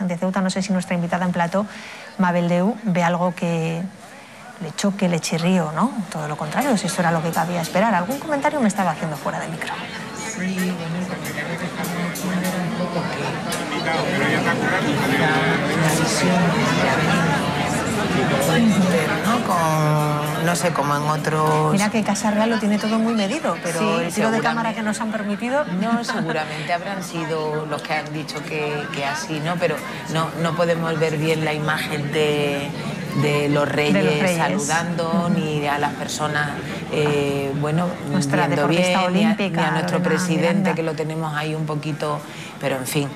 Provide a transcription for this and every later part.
de Ceuta. No sé si nuestra invitada en plató, Mabel Deu, ve algo que le choque, le chirríe o no. Todo lo contrario, si esto era lo que cabía esperar. Algún comentario me estaba haciendo fuera de micro. Sí, bueno, el comentario que estaba haciendo era un poco que la visión que ha venido, ¿no? Con, no sé, como en otros... Mira que Casa Real lo tiene todo muy medido, pero sí, el tiro de cámara que nos han permitido... No, seguramente habrán sido los que han dicho que así, ¿no? Pero no podemos ver bien la imagen de los reyes saludando, ni a las personas, bueno, nuestra viendo bien, olímpica, ni a nuestro Lorena presidente, Miranda, que lo tenemos ahí un poquito, pero en fin...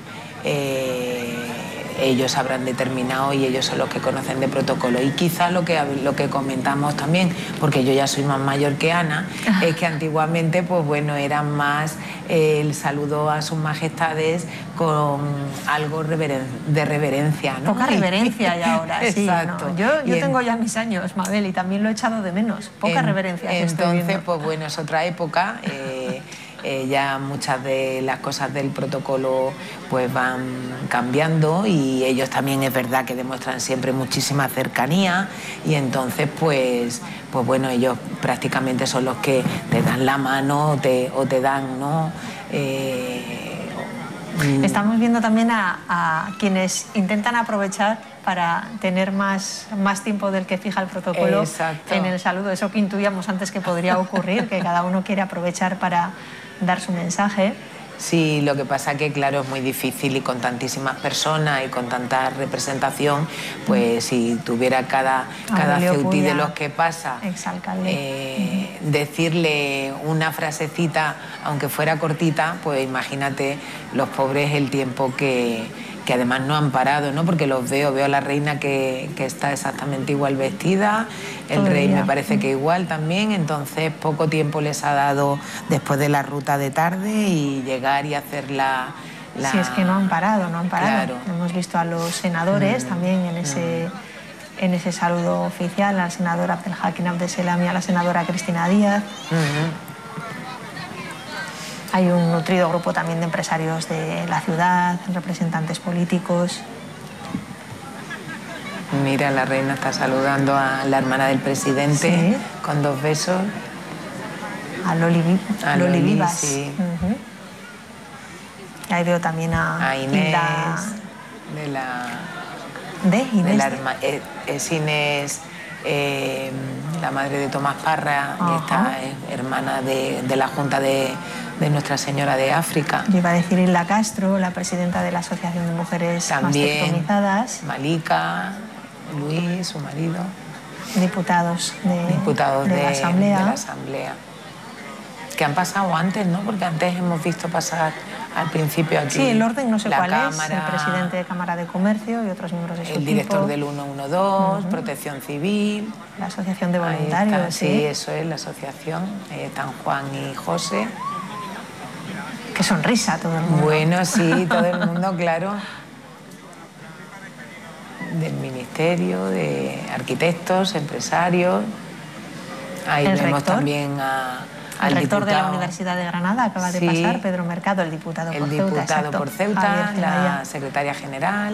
ellos habrán determinado y ellos son los que conocen de protocolo. Y quizá lo que comentamos también, porque yo ya soy más mayor que Ana, es que antiguamente, pues bueno, era más el saludo a sus majestades con algo de reverencia, ¿no? Poca reverencia ya ahora, sí. Exacto. ¿No? Yo tengo ya mis años, Mabel, y también lo he echado de menos. Poca reverencia. Entonces, pues bueno, es otra época. Ya muchas de las cosas del protocolo pues van cambiando y ellos también es verdad que demuestran siempre muchísima cercanía y entonces pues bueno, ellos prácticamente son los que te dan la mano o te dan, ¿no? Estamos viendo también a quienes intentan aprovechar para tener más tiempo del que fija el protocolo. Exacto. En el saludo, eso que intuíamos antes que podría ocurrir, que cada uno quiere aprovechar para dar su mensaje. Sí, lo que pasa que claro, es muy difícil y con tantísimas personas y con tanta representación, pues si tuviera cada ceutí de los que pasa, decirle una frasecita, aunque fuera cortita, pues imagínate los pobres el tiempo que además no han parado, ¿no? Porque los veo a la reina que está exactamente igual vestida, el rey me parece que igual también, entonces poco tiempo les ha dado después de la ruta de tarde y llegar y hacer la... Sí, es que no han parado. Claro. Hemos visto a los senadores también en ese saludo oficial, al senador Abdelhakim Abdeselam y a la senadora Cristina Díaz. Hay un nutrido grupo también de empresarios de la ciudad, representantes políticos. Mira, la reina está saludando a la hermana del presidente, ¿sí? Con 2 besos. A Loli Vivas. Sí. Y ahí veo también a Inés, es Inés, la madre de Tomás Parra, y esta es hermana de la Junta de Nuestra Señora de África. Yo iba a decir Hilda Castro, la presidenta de la Asociación de Mujeres Mastectomizadas. Malika, Luis, su marido. Diputados de la Asamblea. Que han pasado antes, ¿no? Porque antes hemos visto pasar al principio aquí. Sí, el orden no sé cuál Cámara, es, el presidente de Cámara de Comercio y otros miembros de su equipo. El director del 112, Protección Civil. La Asociación de Voluntarios. Sí, eso es, la asociación. Ahí están Juan y José. Qué sonrisa todo el mundo. Bueno, sí, todo el mundo, claro. Del Ministerio, de arquitectos, empresarios. Ahí vemos también al rector diputado de la Universidad de Granada, acaba de pasar, Pedro Mercado, el diputado por Ceuta. El diputado por Ceuta, la secretaria general.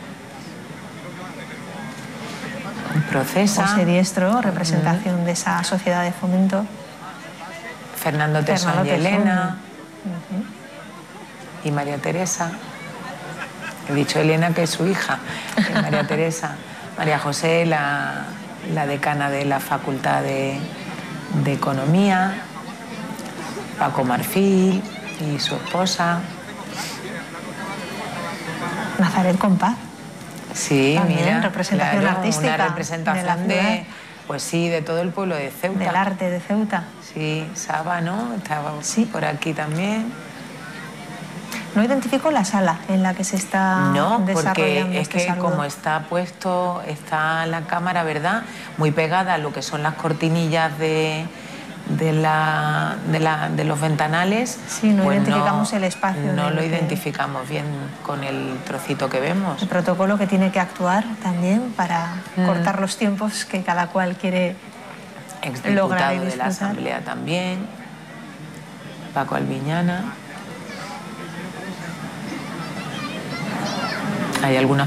Procesa. José Diestro, representación de esa sociedad de fomento. Fernando Tesón y Elena. Y María Teresa. He dicho Elena, que es su hija, María Teresa. María José, la decana de la Facultad de Economía. Paco Marfil y su esposa. Nazaret Compaz. Sí, también, mira, representación artística. Una representación pues sí, de todo el pueblo de Ceuta. Del arte de Ceuta. Sí, Saba, ¿no? Estaba por aquí también. No identifico la sala en la que se está desarrollando. No, porque es que saludo. Como está puesto, está la cámara, ¿verdad? Muy pegada a lo que son las cortinillas de los ventanales. Sí, no pues identificamos el espacio. No lo identificamos bien con el trocito que vemos. El protocolo que tiene que actuar también para cortar los tiempos que cada cual quiere lograr y disfrutar. De la Asamblea también. Paco Albiñana. Hay algunas